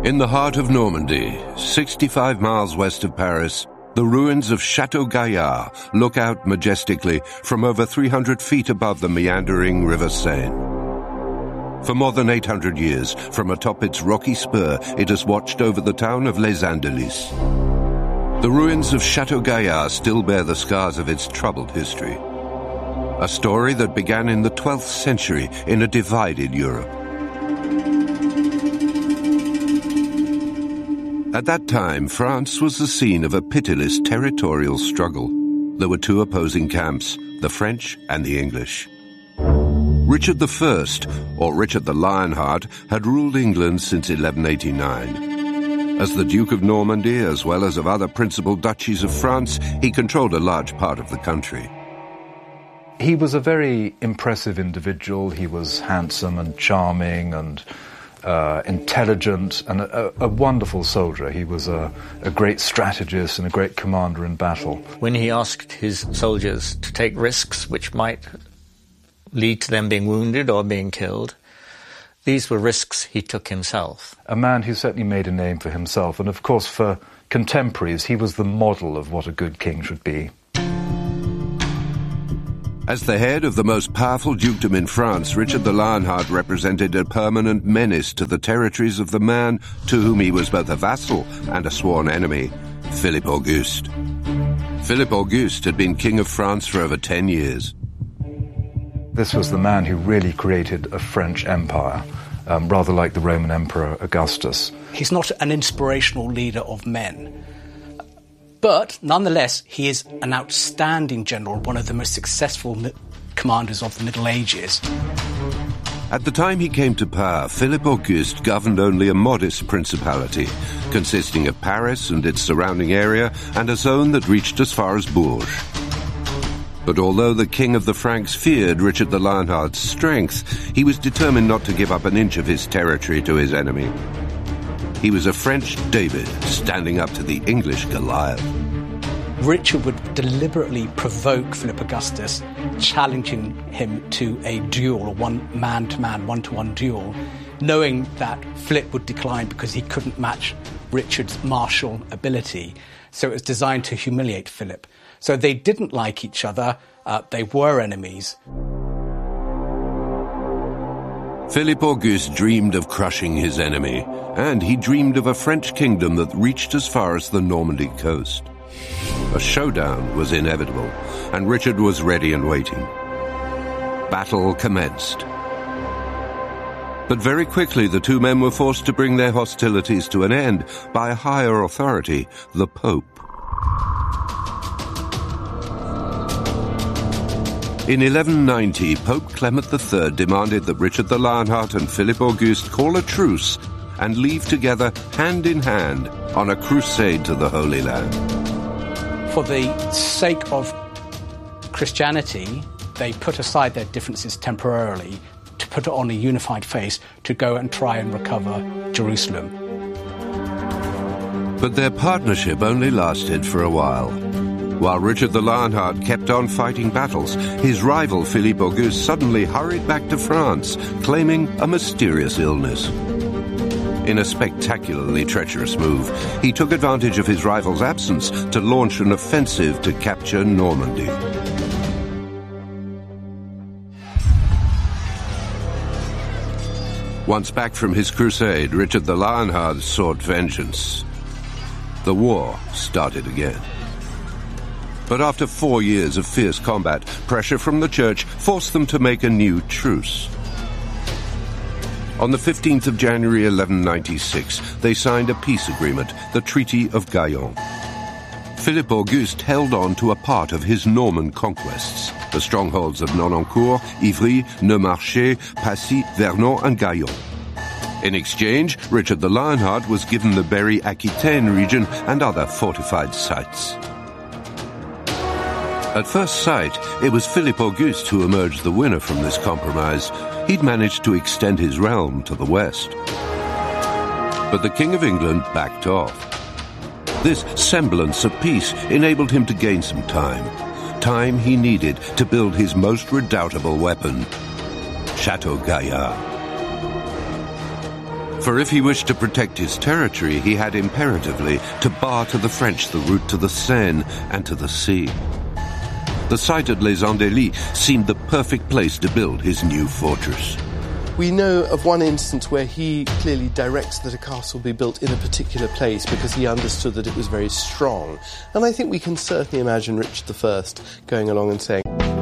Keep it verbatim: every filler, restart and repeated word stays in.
In the heart of Normandy, sixty-five miles west of Paris, the ruins of Chateau Gaillard look out majestically from over three hundred feet above the meandering River Seine. For more than eight hundred years, from atop its rocky spur, it has watched over the town of Les Andelys. The ruins of Chateau Gaillard still bear the scars of its troubled history. A story that began in the twelfth century in a divided Europe. At that time, France was the scene of a pitiless territorial struggle. There were two opposing camps, the French and the English. Richard the First, or Richard the Lionheart, had ruled England since eleven eighty-nine. As the Duke of Normandy, as well as of other principal duchies of France, he controlled a large part of the country. He was a very impressive individual. He was handsome and charming and Uh, intelligent and a, a wonderful soldier. He was a, a great strategist and a great commander in battle. When he asked his soldiers to take risks which might lead to them being wounded or being killed, these were risks he took himself. A man who certainly made a name for himself, and of course for contemporaries he was the model of what a good king should be. As the head of the most powerful dukedom in France, Richard the Lionheart represented a permanent menace to the territories of the man to whom he was both a vassal and a sworn enemy, Philippe Auguste. Philippe Auguste had been king of France for over ten years. This was the man who really created a French empire, um, rather like the Roman Emperor Augustus. He's not an inspirational leader of men. But, nonetheless, he is an outstanding general, one of the most successful commanders of the Middle Ages. At the time he came to power, Philippe Auguste governed only a modest principality, consisting of Paris and its surrounding area, and a zone that reached as far as Bourges. But although the king of the Franks feared Richard the Lionheart's strength, he was determined not to give up an inch of his territory to his enemy. He was a French David, standing up to the English Goliath. Richard would deliberately provoke Philip Augustus, challenging him to a duel, a one man-to-man, one-to-one duel, knowing that Philip would decline because he couldn't match Richard's martial ability. So it was designed to humiliate Philip. So they didn't like each other. Uh, they were enemies. Philippe Auguste dreamed of crushing his enemy, and he dreamed of a French kingdom that reached as far as the Normandy coast. A showdown was inevitable, and Richard was ready and waiting. Battle commenced. But very quickly the two men were forced to bring their hostilities to an end by a higher authority, the Pope. In eleven ninety, Pope Clement the Third demanded that Richard the Lionheart and Philippe Auguste call a truce and leave together hand in hand on a crusade to the Holy Land. For the sake of Christianity, they put aside their differences temporarily to put it on a unified face to go and try and recover Jerusalem. But their partnership only lasted for a while. While Richard the Lionheart kept on fighting battles, his rival Philippe Auguste suddenly hurried back to France, claiming a mysterious illness. In a spectacularly treacherous move, he took advantage of his rival's absence to launch an offensive to capture Normandy. Once back from his crusade, Richard the Lionheart sought vengeance. The war started again. But after four years of fierce combat, pressure from the church forced them to make a new truce. On the fifteenth of January eleven ninety-six, they signed a peace agreement, the Treaty of Gaillon. Philippe Auguste held on to a part of his Norman conquests, the strongholds of Nonancourt, Ivry, Neumarché, Passy, Vernon and Gaillon. In exchange, Richard the Lionheart was given the Berry-Aquitaine region and other fortified sites. At first sight, it was Philippe Auguste who emerged the winner from this compromise. He'd managed to extend his realm to the west. But the King of England backed off. This semblance of peace enabled him to gain some time. Time he needed to build his most redoubtable weapon, Chateau Gaillard. For if he wished to protect his territory, he had imperatively to bar to the French the route to the Seine and to the sea. The site at Les Andelys seemed the perfect place to build his new fortress. We know of one instance where he clearly directs that a castle be built in a particular place because he understood that it was very strong. And I think we can certainly imagine Richard the First going along and saying,